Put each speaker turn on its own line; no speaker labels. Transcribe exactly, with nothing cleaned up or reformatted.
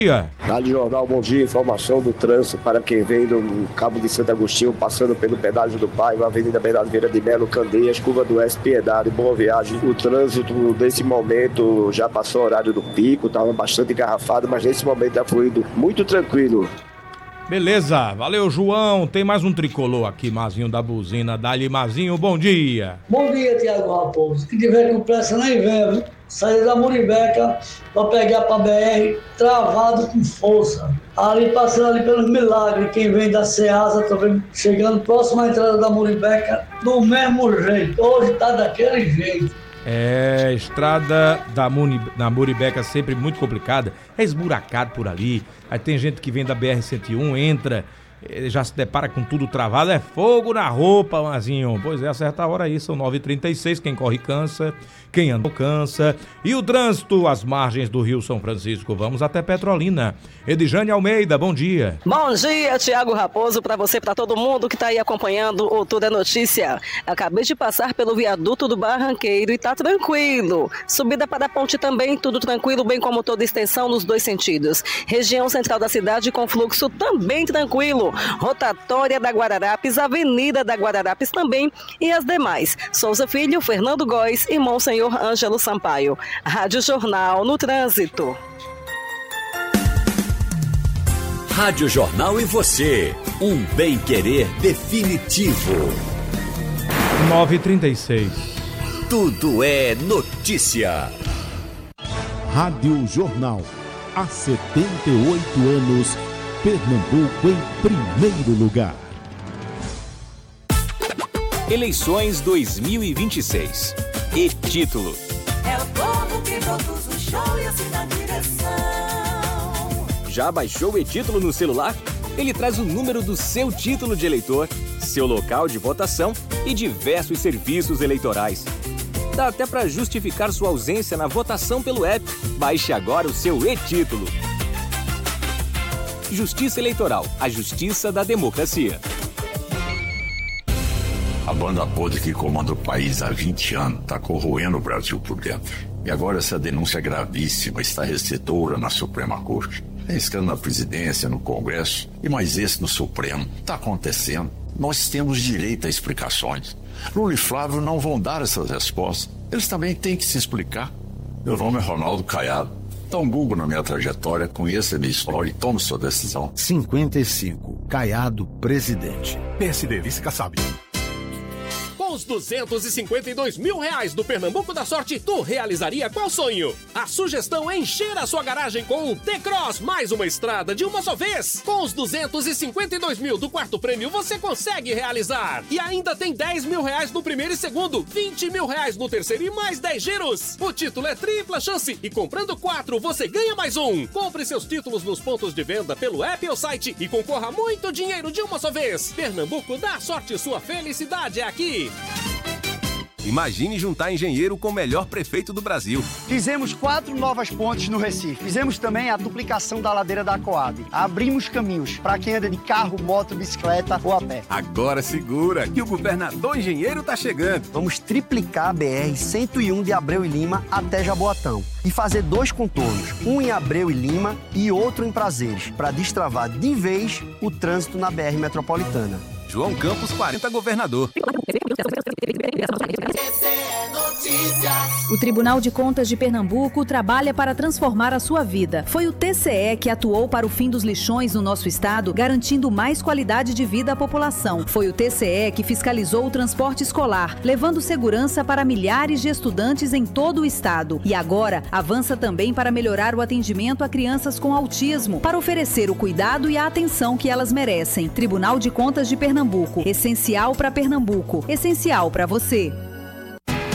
Rádio Jornal, bom dia. Informação do trânsito para quem vem do Cabo de Santo Agostinho, passando pelo pedágio do Paiva, Avenida Bernardo Vieira de Melo, Candeias, Curva do Oeste, Piedade, boa viagem. O trânsito nesse momento já passou o horário do pico, estava bastante engarrafado, mas nesse momento está fluindo muito tranquilo.
Beleza, valeu, João. Tem mais um tricolor aqui, Mazinho da Buzina. Dali, Mazinho, bom dia.
Bom dia, Tiago Raposo. Que tiver com pressa nem vem, viu? Saída da Muribeca pra pegar pra B R, travado com força. Ali passando ali pelos Milagres, quem vem da Ceasa também chegando próximo à entrada da Muribeca, do mesmo jeito. Hoje tá daquele jeito.
É, estrada da, Muni, da Muribeca sempre muito complicada, é esburacado por ali. Aí tem gente que vem da B R cento e um, entra, já se depara com tudo travado, é fogo na roupa, Mazinho. Pois é, acerta a hora aí, são nove e trinta e seis, quem corre cansa, quem anda cansa. E o trânsito às margens do Rio São Francisco, vamos até Petrolina. Edjane Almeida, bom dia.
Bom dia, Tiago Raposo, para você, para todo mundo que está aí acompanhando o Tudo é Notícia. Acabei de passar pelo viaduto do Barranqueiro e tá tranquilo. Subida para a ponte também, tudo tranquilo, bem como toda extensão nos dois sentidos. Região central da cidade com fluxo também tranquilo. Rotatória da Guararapes, Avenida da Guararapes também e as demais. Souza Filho, Fernando Góes e Monsenhor Ângelo Sampaio. Rádio Jornal no Trânsito.
Rádio Jornal e você, um bem-querer definitivo.
nove e trinta e seis.
Tudo é notícia.
Rádio Jornal, há setenta e oito anos, Pernambuco em primeiro lugar.
Eleições dois mil e vinte e seis. E título:
é o povo que produz o show e assim na direção.
Já baixou o e-título no celular? Ele traz o número do seu título de eleitor, seu local de votação e diversos serviços eleitorais. Dá até para justificar sua ausência na votação pelo app. Baixe agora o seu e-título. Justiça Eleitoral, a justiça da democracia.
A banda podre que comanda o país há vinte anos está corroendo o Brasil por dentro. E agora essa denúncia gravíssima está restritora na Suprema Corte. Tem escândalo na presidência, no Congresso e mais esse no Supremo. Está acontecendo. Nós temos direito a explicações. Lula e Flávio não vão dar essas respostas. Eles também têm que se explicar. Meu nome é Ronaldo Caiado. Dá um Google na minha trajetória, conheça a minha história e tome sua decisão.
cinquenta e cinco, Caiado, presidente.
P S D, vice Kassab. Com os duzentos e cinquenta e dois mil reais do Pernambuco da Sorte, tu realizaria qual sonho? A sugestão é encher a sua garagem com um T-Cross, mais uma estrada de uma só vez. Com os duzentos e cinquenta e dois mil do quarto prêmio, você consegue realizar. E ainda tem dez mil reais no primeiro e segundo, vinte mil reais no terceiro e mais dez giros. O título é tripla chance e comprando quatro, você ganha mais um. Compre seus títulos nos pontos de venda pelo app ou site e concorra a muito dinheiro de uma só vez. Pernambuco dá sorte, sua felicidade é aqui.
Imagine juntar engenheiro com o melhor prefeito do Brasil.
Fizemos quatro novas pontes no Recife. Fizemos também a duplicação da ladeira da Coab. Abrimos caminhos para quem anda de carro, moto, bicicleta ou a pé.
Agora segura que o governador engenheiro tá chegando.
Vamos triplicar a B R cento e um de Abreu e Lima até Jaboatão. E fazer dois contornos, um em Abreu e Lima e outro em Prazeres, para destravar de vez o trânsito na B R metropolitana.
João Campos, quarenta, governador.
O Tribunal de Contas de Pernambuco trabalha para transformar a sua vida. Foi o T C E que atuou para o fim dos lixões no nosso estado, garantindo mais qualidade de vida à população. Foi o T C E que fiscalizou o transporte escolar, levando segurança para milhares de estudantes em todo o estado. E agora, avança também para melhorar o atendimento a crianças com autismo, para oferecer o cuidado e a atenção que elas merecem. Tribunal de Contas de Pernambuco. Essencial para Pernambuco. Essencial para você.